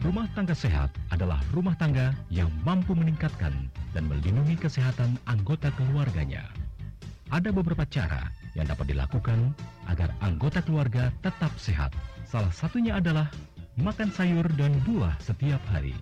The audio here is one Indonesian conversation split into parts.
Rumah tangga sehat adalah rumah tangga yang mampu meningkatkan dan melindungi kesehatan anggota keluarganya. Ada beberapa cara yang dapat dilakukan agar anggota keluarga tetap sehat. Salah satunya adalah makan sayur dan buah setiap hari.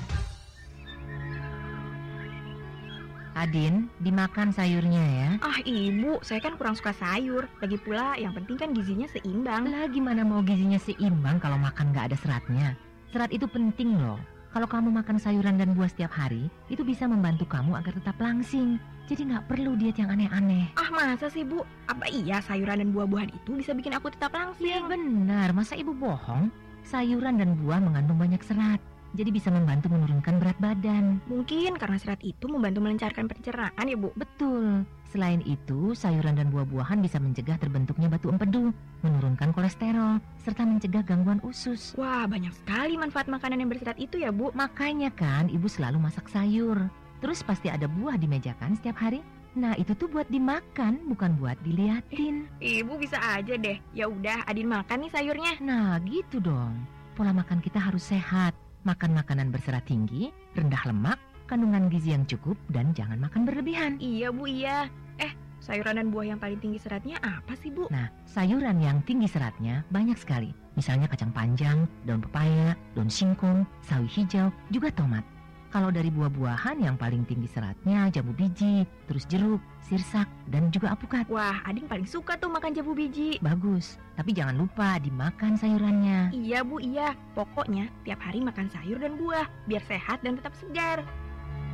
Adin, dimakan sayurnya ya. Ah ibu, saya kan kurang suka sayur. Lagi pula yang penting kan gizinya seimbang. Lah gimana mau gizinya seimbang kalau makan gak ada seratnya? Serat itu penting loh. Kalau kamu makan sayuran dan buah setiap hari, itu bisa membantu kamu agar tetap langsing. Jadi gak perlu diet yang aneh-aneh. Ah masa sih bu? Apa iya sayuran dan buah-buahan itu bisa bikin aku tetap langsing? Ya benar, masa ibu bohong? Sayuran dan buah mengandung banyak serat. Jadi bisa membantu menurunkan berat badan. Mungkin karena serat itu membantu melancarkan pencernaan ya bu? Betul. Selain itu, sayuran dan buah-buahan bisa mencegah terbentuknya batu empedu, menurunkan kolesterol, serta mencegah gangguan usus. Wah, banyak sekali manfaat makanan yang berserat itu ya bu? Makanya kan ibu selalu masak sayur. Terus pasti ada buah di meja kan setiap hari? Nah, itu tuh buat dimakan, bukan buat diliatin. Ibu bisa aja deh. Ya udah, Adin makan nih sayurnya. Nah, gitu dong. Pola makan kita harus sehat. Makan makanan berserat tinggi, rendah lemak, kandungan gizi yang cukup, dan jangan makan berlebihan. Iya bu, iya. Sayuran dan buah yang paling tinggi seratnya apa sih bu? Nah, sayuran yang tinggi seratnya banyak sekali. Misalnya kacang panjang, daun pepaya, daun singkong, sawi hijau, juga tomat. Kalau dari buah-buahan yang paling tinggi seratnya jambu biji, terus jeruk, sirsak, dan juga apukat. Wah, Adin paling suka tuh makan jambu biji. Bagus, tapi jangan lupa dimakan sayurannya. Iya bu, iya. Pokoknya tiap hari makan sayur dan buah, biar sehat dan tetap segar.